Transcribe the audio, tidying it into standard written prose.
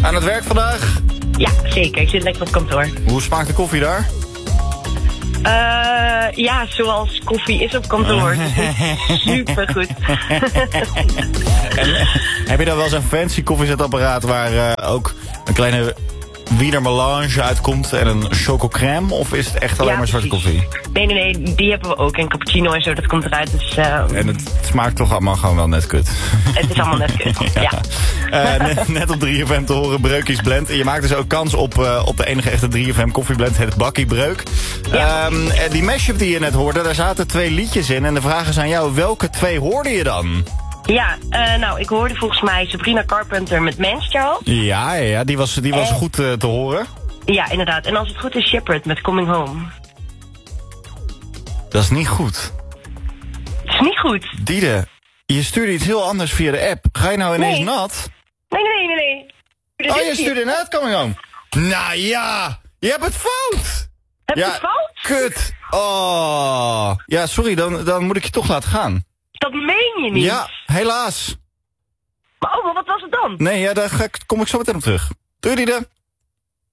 Aan het werk vandaag? Ja, zeker. Ik zit lekker op kantoor. Hoe smaakt de koffie daar? Ja, zoals koffie is op kantoor. Super goed. En heb je dan wel zo'n fancy koffiezetapparaat waar ook een kleine Wiener Melange uitkomt en een chococrème? Of is het echt alleen maar zwarte koffie? Nee, die hebben we ook. En cappuccino en zo, dat komt eruit. Dus, En het smaakt toch allemaal gewoon wel net kut. Het is allemaal net kut, ja. Net op 3FM te horen, Breukjes Blend. En je maakt dus ook kans op de enige echte 3FM koffieblend, het Bakkie Breuk. Ja. Die mashup die je net hoorde, daar zaten 2 liedjes in. En de vraag is aan jou, welke 2 hoorde je dan? Ja, nou, ik hoorde volgens mij Sabrina Carpenter met Manschild. Ja, die was goed te horen. Ja, inderdaad. En als het goed is, Shepherd met Coming Home. Dat is niet goed. Dat is niet goed. Diede, je stuurde iets heel anders via de app. Ga je nou ineens nat? Nee. Oh, je stuurde net Coming Home. Nou ja, je hebt het fout. Heb je het fout? Kut. Oh. Ja, sorry, dan moet ik je toch laten gaan. Dat meen je niet. Ja, helaas. Maar wat was het dan? Nee, ja, daar kom ik zo meteen op terug. Doei, Diede.